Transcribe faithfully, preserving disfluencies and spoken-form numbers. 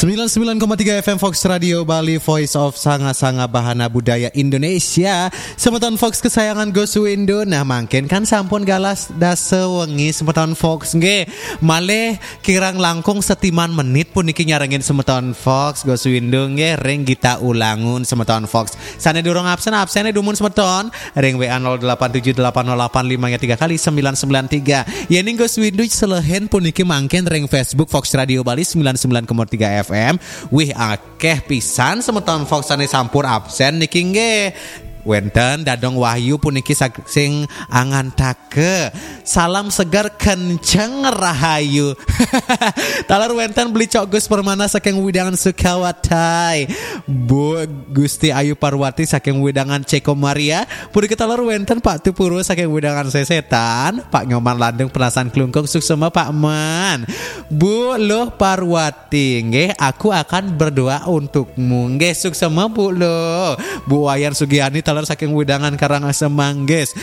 sembilan puluh sembilan koma tiga F M Fox Radio Bali, Voice of Sanga-Sanga Bahana Budaya Indonesia. Semeton Fox kesayangan Go Suwindo. Nah mangkin kan sampun galas dase wengi semeton Fox nge malih kirang langkung setiman menit pun niki nyarengin semeton Fox Go Suwindo nge ring kita ulangun semeton Fox. Sane durung absen absennya dumun semeton ring W A nol delapan tujuh delapan nol delapan lima nya tiga kali sembilan sembilan tiga. Yening Go Suwindo selehen pun niki mangkin ring Facebook Fox Radio Bali sembilan puluh sembilan koma tiga F M. Wih akeh pisan semeton Fox ane sampur absen niki nggih. Wenten Dadong Wahyu puniki sing angantake salam segar kenceng rahayu. Talar wenten beli cok Gus Permana saking Widangan Sukawatai, Bu Gusti Ayu Parwati saking Widangan Ceko Maria. Puniki talar wenten Pak Tupuru saking Widangan Sesetan, Pak Nyoman Landeng Penasan Klungkung suksema Pak Man. Bu Loh Parwati nggih aku akan berdoa untukmu nggih suksema Bu Loh. Bu Wayan Sugiani talar saking Widangan Karangasem Mangges.